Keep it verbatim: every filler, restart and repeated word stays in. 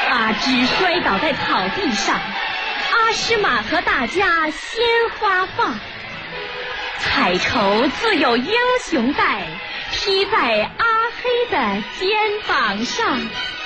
阿芝摔倒在草地上，阿诗玛和大家鲜花放。彩绸自有英雄带，披在阿黑的肩膀上。